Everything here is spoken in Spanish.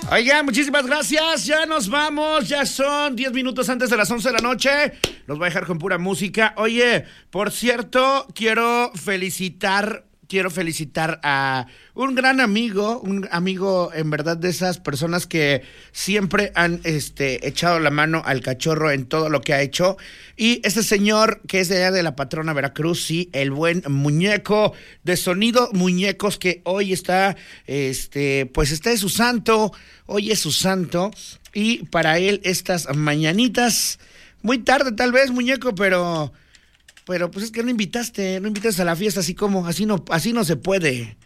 Oigan, muchísimas gracias. Ya nos vamos. Ya son 10 minutos antes de las 11 de la noche. Los voy a dejar con pura música. Oye, por cierto, quiero felicitar a un gran amigo, un amigo en verdad de esas personas que siempre han echado la mano al cachorro en todo lo que ha hecho. Y ese señor que es de allá de la patrona Veracruz, sí, el buen Muñeco de Sonido Muñecos, que hoy está, pues está de su santo, hoy es su santo. Y para él estas mañanitas, muy tarde tal vez, Muñeco, pero pues es que no invitas a la fiesta así no se puede.